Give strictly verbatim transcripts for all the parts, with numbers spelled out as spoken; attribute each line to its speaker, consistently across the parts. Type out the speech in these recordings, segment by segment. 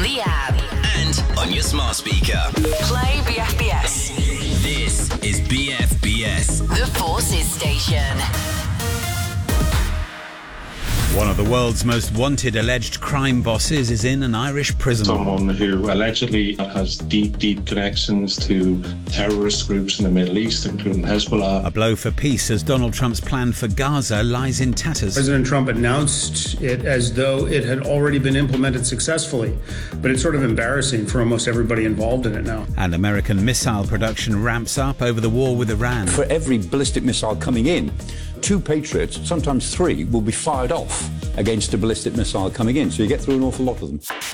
Speaker 1: the app,
Speaker 2: and on your smart speaker.
Speaker 1: play B F B S.
Speaker 2: This is B F B S,
Speaker 1: The Forces Station.
Speaker 3: One of the world's most wanted alleged crime bosses is in an Irish prison.
Speaker 4: Someone who allegedly has deep, deep connections to terrorist groups in the Middle East, including Hezbollah.
Speaker 3: A blow for peace as Donald Trump's plan for Gaza lies in tatters.
Speaker 5: President Trump announced it as though it had already been implemented successfully, but it's sort of embarrassing for almost everybody involved in it now.
Speaker 3: And American missile production ramps up over the war with Iran.
Speaker 6: For every ballistic missile coming in, two Patriots, sometimes three, will be fired off against a ballistic missile coming in. So you get through an awful lot of them.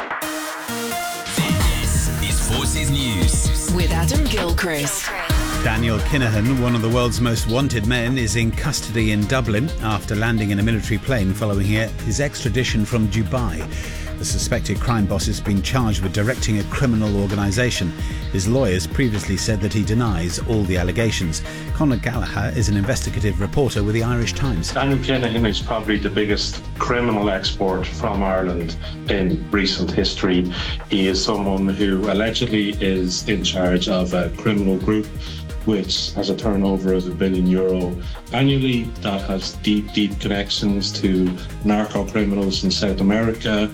Speaker 2: This is Forces News
Speaker 1: with Adam Gilchrist.
Speaker 3: Daniel Kinahan, one of the world's most wanted men, is in custody in Dublin after landing in a military plane following his extradition from Dubai. The suspected crime boss has been charged with directing a criminal organisation. His lawyers previously said that he denies all the allegations. Conor Gallagher is an investigative reporter with the Irish Times.
Speaker 4: Daniel Kinahan is probably the biggest criminal export from Ireland in recent history. He is someone who allegedly is in charge of a criminal group which has a turnover of a billion euro annually, that has deep, deep connections to narco-criminals in South America,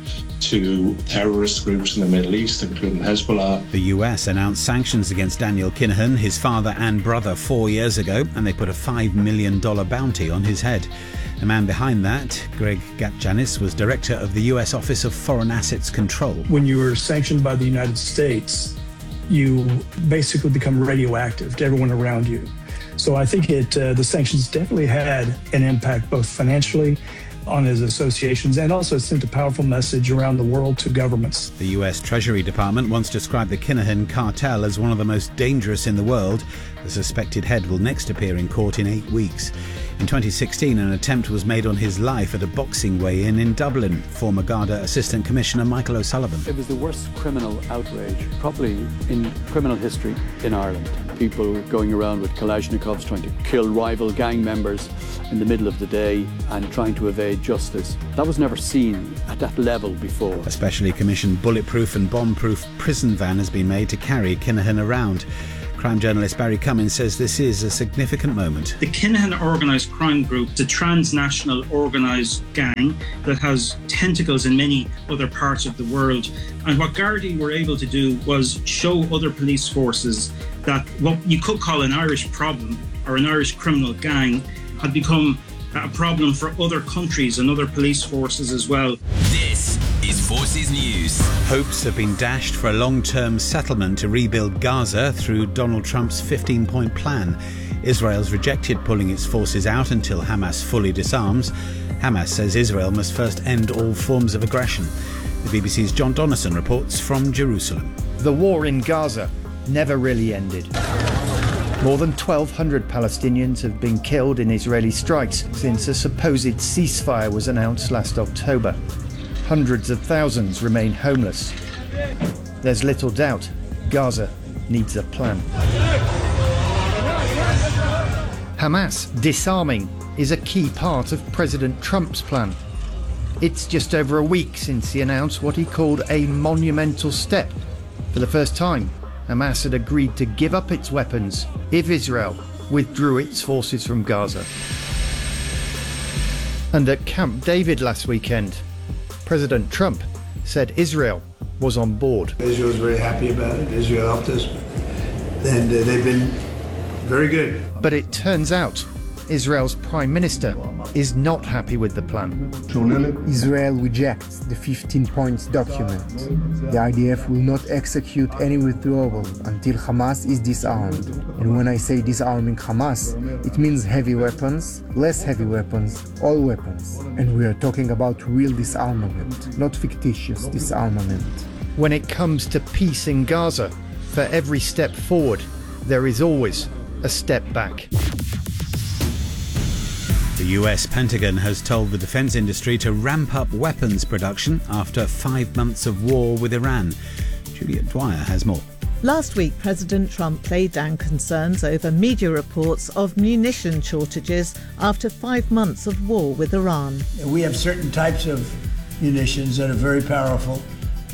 Speaker 4: to terrorist groups in the Middle East, including Hezbollah.
Speaker 3: The U S announced sanctions against Daniel Kinahan, his father and brother, four years ago, and they put a five million dollars bounty on his head. The man behind that, Greg Gatjanis, was director of the U S Office of Foreign Assets Control.
Speaker 7: When you were sanctioned by the United States, you basically become radioactive to everyone around you. So I think it uh, the sanctions definitely had an impact both financially on his associations and also sent a powerful message around the world to governments.
Speaker 3: The U S Treasury Department once described the Kinahan cartel as one of the most dangerous in the world. The suspected head will next appear in court in eight weeks. In twenty sixteen, an attempt was made on his life at a boxing weigh-in in Dublin. Former Garda Assistant Commissioner Michael O'Sullivan.
Speaker 8: It was the worst criminal outrage, probably in criminal history in Ireland. People going around with Kalashnikovs trying to kill rival gang members in the middle of the day and trying to evade justice. That was never seen at that level before.
Speaker 3: A specially commissioned bulletproof and bomb-proof prison van has been made to carry Kinahan around. Crime journalist Barry Cummins says this is a significant moment.
Speaker 9: The Kinahan organised crime group, the transnational organised gang that has tentacles in many other parts of the world. And what Gardaí were able to do was show other police forces that what you could call an Irish problem or an Irish criminal gang had become a problem for other countries and other police forces as well.
Speaker 2: This is Forces News.
Speaker 3: Hopes have been dashed for a long-term settlement to rebuild Gaza through Donald Trump's fifteen-point plan. Israel's rejected pulling its forces out until Hamas fully disarms. Hamas says Israel must first end all forms of aggression. The B B C's John Donnison reports from Jerusalem.
Speaker 10: The war in Gaza never really ended. More than twelve hundred Palestinians have been killed in Israeli strikes since a supposed ceasefire was announced last October. Hundreds of thousands remain homeless. There's little doubt Gaza needs a plan. Hamas disarming is a key part of President Trump's plan. It's just over a week since he announced what he called a monumental step. For the first time, Hamas had agreed to give up its weapons if Israel withdrew its forces from Gaza. And at Camp David last weekend, President Trump said Israel was on board.
Speaker 11: Israel was very happy about it. Israel helped us, and uh, they've been very good.
Speaker 10: But it turns out Israel's Prime Minister is not happy with the plan.
Speaker 12: Israel rejects the fifteen points document. The I D F will not execute any withdrawal until Hamas is disarmed. And when I say disarming Hamas, it means heavy weapons, less heavy weapons, all weapons. And we are talking about real disarmament, not fictitious disarmament.
Speaker 10: When it comes to peace in Gaza, for every step forward, there is always a step back.
Speaker 3: The U S Pentagon has told the defence industry to ramp up weapons production after five months of war with Iran. Juliet Dwyer has more.
Speaker 13: Last week, President Trump laid down concerns over media reports of munition shortages after five months of war with Iran.
Speaker 14: We have certain types of munitions that are very powerful,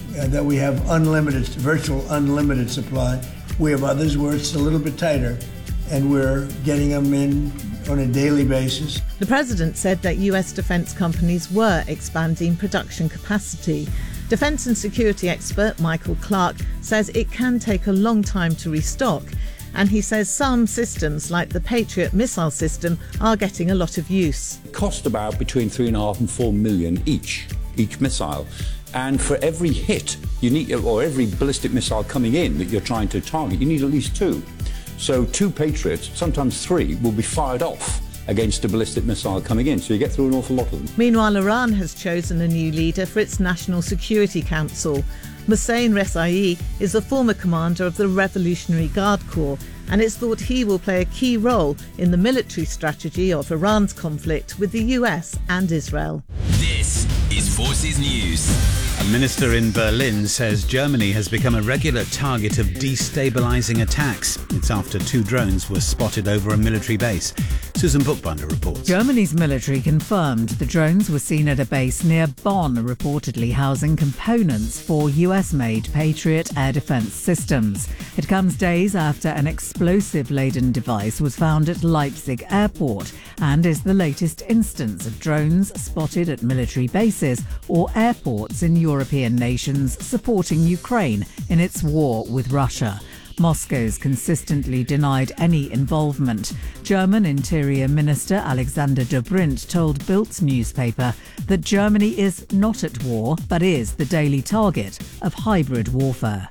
Speaker 11: uh, that we have unlimited, virtual unlimited supply. We have others where it's a little bit tighter, and we're getting them in on a daily basis.
Speaker 13: The president said that U S defence companies were expanding production capacity. Defence and security expert Michael Clark says it can take a long time to restock, and he says some systems like the Patriot missile system are getting a lot of use.
Speaker 6: Cost about between three and a half and four million each, each missile. And for every hit you need, or every ballistic missile coming in that you're trying to target, you need at least two. So two Patriots, sometimes three, will be fired off against a ballistic missile coming in. So you get through an awful lot of them.
Speaker 13: Meanwhile, Iran has chosen a new leader for its National Security Council. Mohsen Rezaei is the former commander of the Revolutionary Guard Corps, and it's thought he will play a key role in the military strategy of Iran's conflict with the U S and Israel.
Speaker 2: This is Forces News.
Speaker 3: A minister in Berlin says Germany has become a regular target of destabilising attacks. It's after two drones were spotted over a military base. Susan Bookbinder reports.
Speaker 14: Germany's military confirmed the drones were seen at a base near Bonn, reportedly housing components for U S-made Patriot air defence systems. It comes days after an explosive-laden device was found at Leipzig airport and is the latest instance of drones spotted at military bases or airports in European nations supporting Ukraine in its war with Russia. Moscow's consistently denied any involvement. German Interior Minister Alexander Dobrindt told Bild's newspaper that Germany is not at war, but is the daily target of hybrid warfare.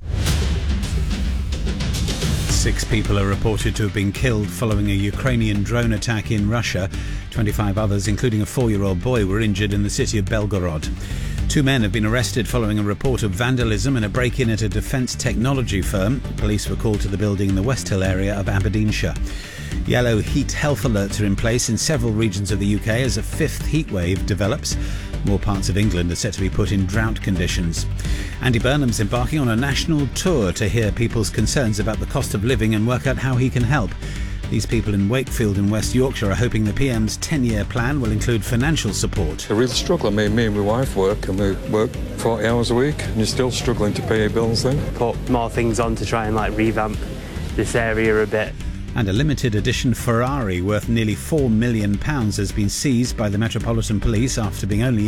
Speaker 3: Six people are reported to have been killed following a Ukrainian drone attack in Russia. twenty-five others, including a four-year-old boy, were injured in the city of Belgorod. Two men have been arrested following a report of vandalism and a break-in at a defence technology firm. Police were called to the building in the West Hill area of Aberdeenshire. Yellow heat health alerts are in place in several regions of the U K as a fifth heat wave develops. More parts of England are set to be put in drought conditions. Andy Burnham's embarking on a national tour to hear people's concerns about the cost of living and work out how he can help. These people in Wakefield in West Yorkshire are hoping the P M's ten-year plan will include financial support.
Speaker 15: They're really struggling. Me, me and my wife work, and we work forty hours a week, and you're still struggling to pay your bills then.
Speaker 16: Put more things on to try and like revamp this area a bit.
Speaker 3: And a limited edition Ferrari worth nearly four million pounds has been seized by the Metropolitan Police after being only